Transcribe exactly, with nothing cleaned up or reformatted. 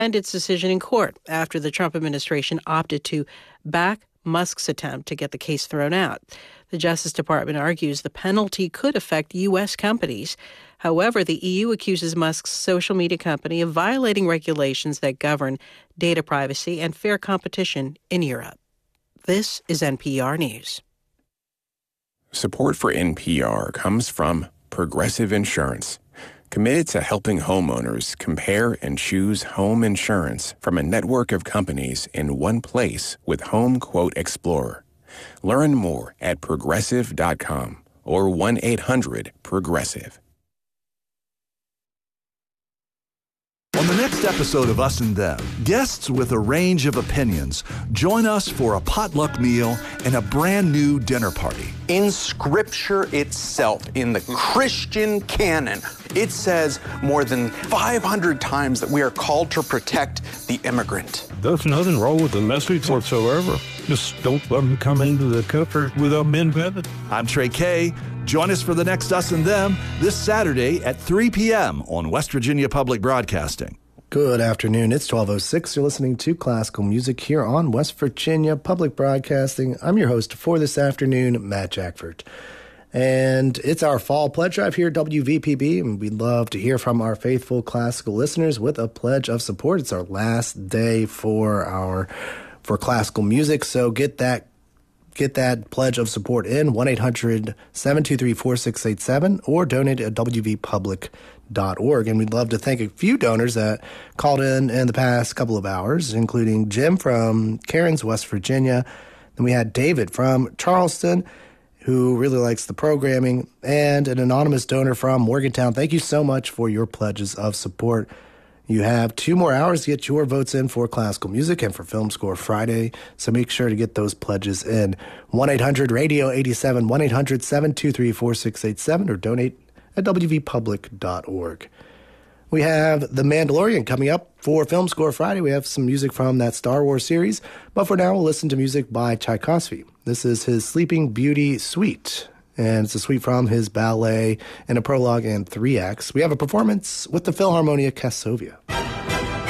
its decision in court after the Trump administration opted to back Musk's attempt to get the case thrown out. The Justice Department argues the penalty could affect U S companies. However, the E U accuses Musk's social media company of violating regulations that govern data privacy and fair competition in Europe. This is N P R News. Support for N P R comes from Progressive Insurance, committed to helping homeowners compare and choose home insurance from a network of companies in one place with Home Quote Explorer. Learn more at progressive dot com or one eight hundred progressive. On the next episode of Us and Them, guests with a range of opinions join us for a potluck meal and a brand new dinner party. In Scripture itself, in the Christian canon, it says more than five hundred times that we are called to protect the immigrant. There's nothing wrong with the message whatsoever. Just don't let them come into the country without men vetted. I'm Trey Kay. Join us for the next Us and Them this Saturday at three p.m. on West Virginia Public Broadcasting. Good afternoon. It's twelve oh six. You're listening to Classical Music here on West Virginia Public Broadcasting. I'm your host for this afternoon, Matt Jackford. And it's our fall pledge drive here at W V P B, and we'd love to hear from our faithful classical listeners with a pledge of support. It's our last day for our for classical music, so get that Get that pledge of support in, one eight hundred seven two three four six eight seven, or donate at w v public dot org. And we'd love to thank a few donors that called in in the past couple of hours, including Jim from Cairns, West Virginia. Then we had David from Charleston, who really likes the programming, and an anonymous donor from Morgantown. Thank you so much for your pledges of support. You have two more hours to get your votes in for classical music and for Film Score Friday, so make sure to get those pledges in. one eight hundred radio eighty-seven, one eight hundred seven two three four six eight seven, or donate at w v public dot org. We have The Mandalorian coming up for Film Score Friday. We have some music from that Star Wars series, but for now we'll listen to music by Tchaikovsky. This is his Sleeping Beauty Suite, and it's a suite from his ballet and a prologue and three acts. We have a performance with the Philharmonia Kasovia.